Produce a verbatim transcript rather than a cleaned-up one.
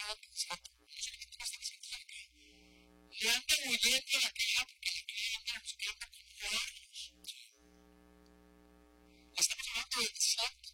Le andan huyendo a la queja porque la queja anda buscando como años. Estamos hablando de exacto